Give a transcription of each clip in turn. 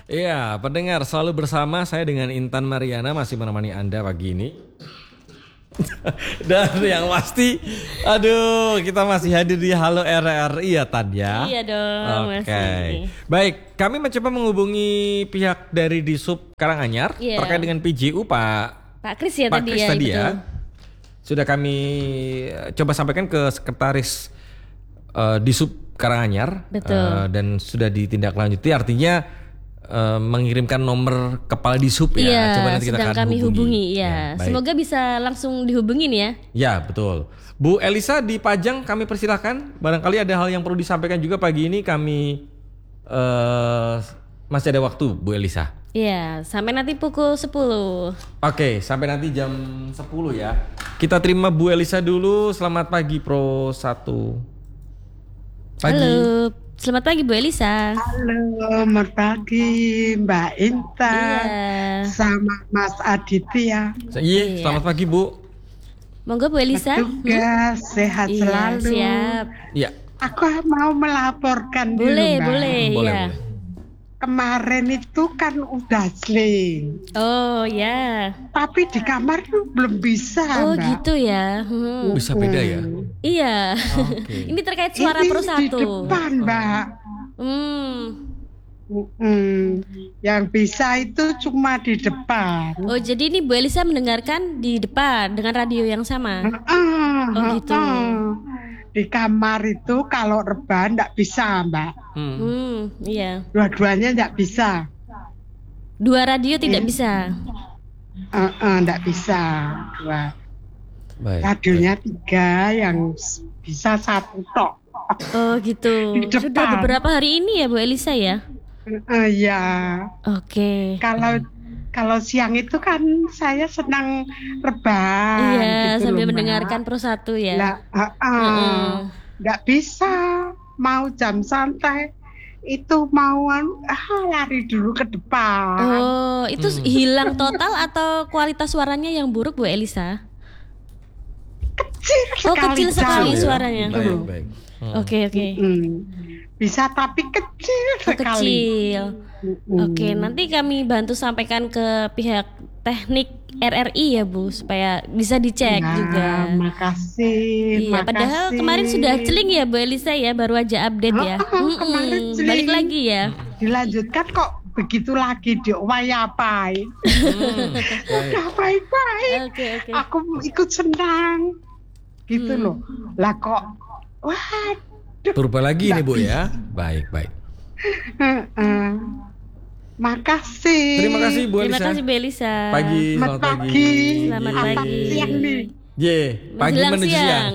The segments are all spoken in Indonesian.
Iya, pendengar selalu bersama saya dengan Intan Mariana masih menemani Anda pagi ini. Dan yang pasti, aduh, kita masih hadir di Halo RRI ya Tan ya. Iya dong. Oke. Baik, kami mencoba menghubungi pihak dari Disub Karanganyar terkait dengan PJU Pak Kris ya Pak tadi Kris ya. tadi Betul. ya. Sudah kami coba sampaikan ke sekretaris Disub Karanganyar. Dan sudah ditindaklanjuti, artinya mengirimkan nomor kepala Disub ya. Iya, Coba nanti kita sedang akan kami hubungi ya. Semoga bisa langsung dihubungin ya. Ya betul. Bu Elisa di Pajang kami persilahkan. Barangkali ada hal yang perlu disampaikan juga pagi ini, kami masih ada waktu Bu Elisa. Iya, sampai nanti pukul 10. Oke, sampai nanti jam 10 ya. Kita terima Bu Elisa dulu. Selamat pagi Pro 1. Pagi. Halo, selamat pagi Bu Elisa. Halo, selamat pagi Mbak Intan sama Mas Aditya. Iya, selamat pagi Bu. Monggo Bu Elisa. Tugas sehat selalu. Siap. Iya. Aku mau melaporkan boleh, dulu Mbak. Boleh. Kemarin itu kan udah sling. Oh ya. Tapi di kamar tuh belum bisa Oh Mbak. gitu ya. Bisa beda ya. Iya. Okay. Ini terkait suara ini Pro 1. di depan Mbak. Yang bisa itu cuma di depan. Oh jadi ini Bu Elisa mendengarkan di depan dengan radio yang sama. Oh gitu. Di kamar itu kalau rebahan nggak bisa Mbak. Iya. Dua-duanya nggak bisa. Dua radio tidak bisa. Nggak bisa. Dua. Baik. Radionya 3, yang bisa 1 tok. Oh gitu. Sudah beberapa hari ini ya Bu Elisa ya? Iya. Oke. Kalau siang itu kan saya senang rebahan. Iya, gitu sambil loh, mendengarkan Pro 1 ya. Nggak bisa. Mau jam santai itu mau lari dulu ke depan. Oh, itu hilang total atau kualitas suaranya yang buruk Bu Elisa? Kecil sekali. Kecil sekali suaranya. Baik. Oke. Bisa tapi kecil sekali. Kecil. Oke, nanti kami bantu sampaikan ke pihak teknik RRI ya Bu, supaya bisa dicek juga. Makasih. Iya, padahal kemarin sudah celing ya Bu Elisa ya, baru aja update ya. Kemarin celing. Balik lagi ya. Dilanjutkan kok begitu lagi diwayapai. Udah baik-baik. Oke. Aku ikut senang. Gitu loh. Lah kok Berubah lagi nih Bu ya. Baik. Makasih. Terima kasih Bu Elisa. Terima kasih Bu Elisa. Selamat pagi. Selamat pagi. Siang nih. Pagi menuju siang.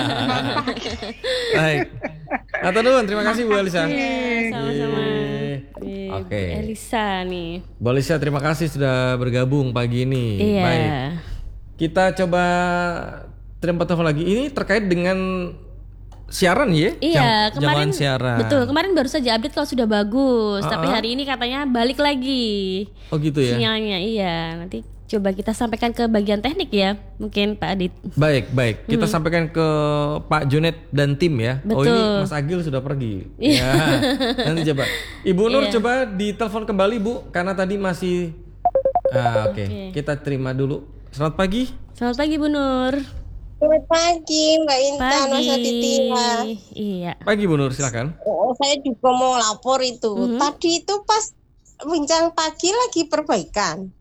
Baik. Atur nuhun, terima kasih Bu Elisa. Sama-sama. Oke. Elisa nih. Bu Elisa, terima kasih sudah bergabung pagi ini. Iya. Baik. Kita coba terima telepon lagi. Ini terkait dengan siaran ya? Iya, kemarin siaran. Betul, kemarin baru saja update kalau sudah bagus, tapi hari ini katanya balik lagi. Oh gitu ya. Sinyalnya, iya. Nanti coba kita sampaikan ke bagian teknik ya, mungkin Pak Adit. Baik. Kita sampaikan ke Pak Junet dan tim ya. Betul. Oh ini Mas Agil sudah pergi. Ya. Nanti coba. Ibu Nur coba ditelepon kembali Bu, karena tadi masih. Oke. Kita terima dulu. Selamat pagi. Selamat pagi Bu Nur. Selamat pagi Mbak Intan, Mas Aditya. Iya. Pagi Bu Nur, silakan. Saya juga mau lapor itu. Tadi itu pas bincang pagi lagi perbaikan.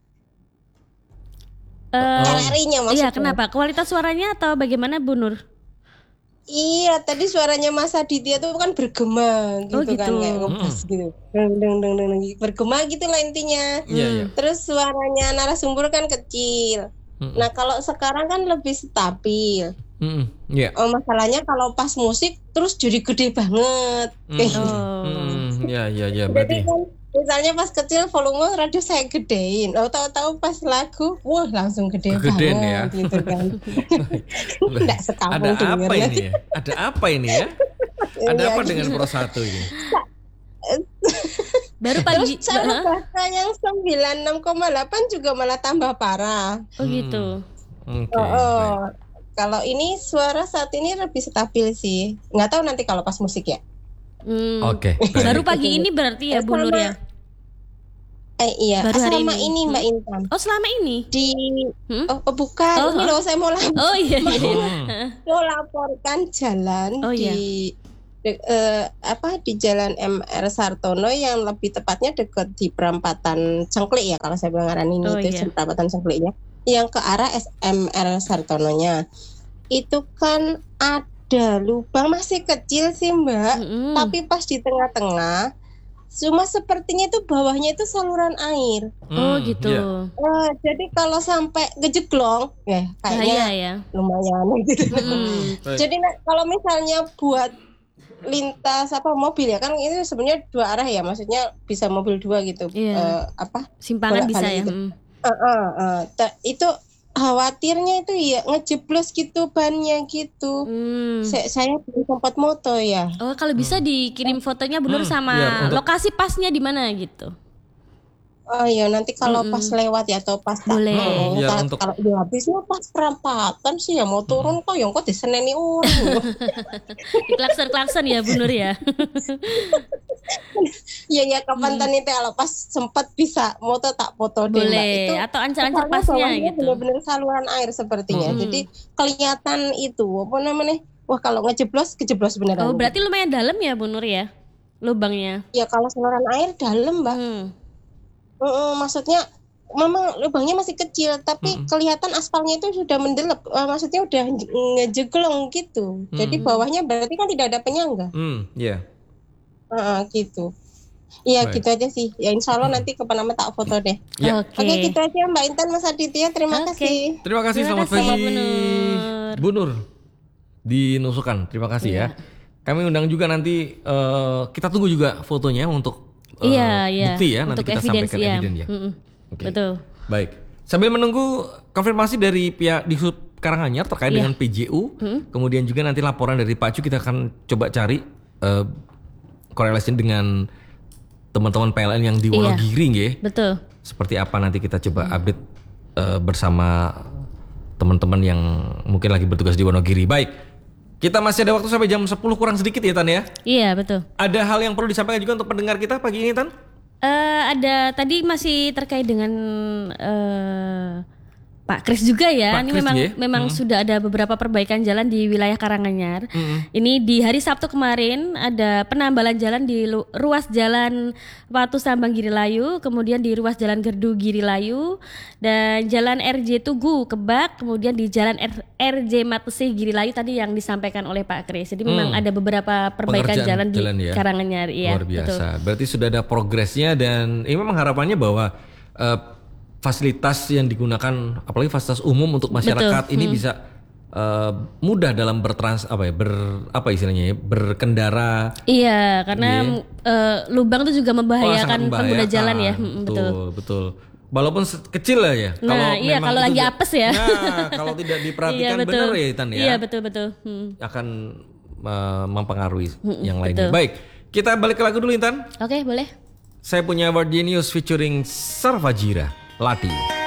RRI-nya maksudnya. Iya, kenapa? Kualitas suaranya atau bagaimana Bu Nur? Iya, tadi suaranya Mas Aditya tuh kan bergema gitu, kan kayak ngebas gitu. Deng, bergema gitu lah intinya. Iya. Terus suaranya narasumber kan kecil. Nah, kalau sekarang kan lebih stabil. Masalahnya kalau pas musik terus jadi gede banget. Iya. Berarti kan misalnya pas kecil volume radio saya gedein, tahu-tahu pas lagu, wah langsung gede banget ya. gitu kan. Nggak sekampung dengernya. Ada apa ini ya? Ada apa dengan Pro 1 ini? Baru pagi. Terus cara bahasa yang 96,8 juga malah tambah parah. Oh gitu. Kalau ini suara saat ini lebih stabil sih. Nggak tahu nanti kalau pas musik ya. Oke. Baru pagi ini berarti ya Bu Nur ya? Iya, Baru hari selama ini. ini Mbak Intan. Oh, selama ini? Di bukan, ini loh saya mau Oh iya. mau laporkan jalan di Jalan MR Sartono yang lebih tepatnya dekat di perempatan Cengklik ya kalau saya bilang ini perempatan Cengkliknya yang ke arah SMR Sartononya. Itu kan ada lubang masih kecil sih Mbak, tapi pas di tengah-tengah cuma sepertinya itu bawahnya itu saluran air. Oh gitu. Jadi kalau sampai kejeglong, kayaknya lumayan gitu. Jadi kalau misalnya buat lintas mobil ya kan itu sebenarnya 2 arah ya, maksudnya bisa mobil 2 gitu. Simpangan bisa ya. Itu khawatirnya itu ya ngejeblos gitu bannya gitu. Saya belum sempat moto ya. Oh kalau bisa dikirim fotonya Bu Nur sama lokasi pasnya di mana gitu. Oh iya nanti kalau pas lewat ya atau pas boleh. Kalau habisnya pas perempatan sih ya mau turun kok yang kok diseneni orang. Klakson ya Bu Nur ya. Iya kapan tadi kalau pas sempat bisa moto tak foto deh Mbak. Itu atau ancar-ancar pasnya gitu. Benar-benar saluran air sepertinya. Jadi kelihatan itu apa namanya? Wah kalau kejeblos beneran. Oh berarti lumayan dalam ya Bu Nur ya lubangnya. Ya kalau saluran air dalam Mbak. Maksudnya memang lubangnya masih kecil tapi kelihatan aspalnya itu sudah mendelep, maksudnya udah ngejeglong gitu. Jadi bawahnya berarti kan tidak ada penyangga. Gitu. Iya gitu aja sih. Ya insya Allah nanti kapan-kapan tak foto deh. Oke gitu aja Mbak Intan Mas Aditya. Terima kasih. Terima kasih selamat pagi Bu Nur di Nusukan. Terima kasih ya. Kami undang juga nanti kita tunggu juga fotonya untuk bukti ya nanti kita sampaikan eviden ya. Betul. Baik. Sambil menunggu konfirmasi dari pihak Dishub Karanganyar terkait dengan PJU, kemudian juga nanti laporan dari Pak Cu kita akan coba cari korelasi dengan teman-teman PLN yang di Wonogiri nggih. Betul. Seperti apa nanti kita coba update bersama teman-teman yang mungkin lagi bertugas di Wonogiri. Baik. Kita masih ada waktu sampai jam 10 kurang sedikit ya Tan ya? Iya betul. Ada hal yang perlu disampaikan juga untuk pendengar kita pagi ini Tan? Ada tadi masih terkait dengan Pak Kris juga ya. Ini memang sudah ada beberapa perbaikan jalan di wilayah Karanganyar. Ini di hari Sabtu kemarin ada penambalan jalan di ruas jalan Watu Sambang Girilayu, kemudian di ruas jalan Gerdu Girilayu dan jalan RJ Tugu Kebak, kemudian di jalan RJ Matesi Girilayu tadi yang disampaikan oleh Pak Kris. Jadi memang ada beberapa perbaikan jalan di Karanganyar. Iya, luar biasa. Betul. Berarti sudah ada progresnya dan ini memang harapannya bahwa fasilitas yang digunakan apalagi fasilitas umum untuk masyarakat ini bisa mudah dalam berkendara. Iya, karena lubang itu juga membahayakan pengguna jalan ya. Betul. Walaupun kecil lah ya. Kalau lagi apes ya. Nah, kalau tidak diperhatikan benar ya Tan ya. Iya, betul. Akan mempengaruhi yang lainnya. Baik, kita balik ke lagu dulu Intan. Oke, boleh. Saya punya Award Genius featuring Sarfajira. Lati.